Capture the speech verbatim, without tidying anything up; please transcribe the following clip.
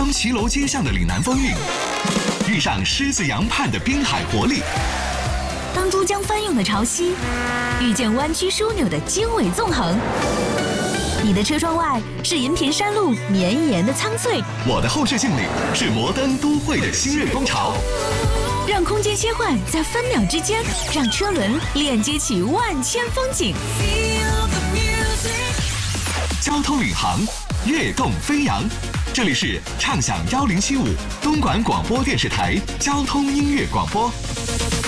当骑楼街巷的岭南风韵，遇上狮子洋畔的滨海活力， 当珠江翻涌的潮汐遇见弯曲枢纽的经纬纵横，你的车窗外是银屏山路绵延的苍翠， 我的后视镜里是摩登都会的新锐风潮。 让空间切换在分秒之间，让车轮链接起万千风景。 交通领航，跃动飞扬。这里是畅享幺零七五东莞广播电视台交通音乐广播。